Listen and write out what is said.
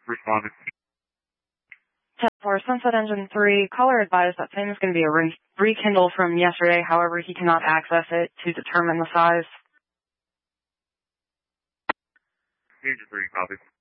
Responded. 10-4, Sunset Engine 3, caller advised that same is going to be a rekindle from yesterday, however, he cannot access it to determine the size. Engine 3, copy.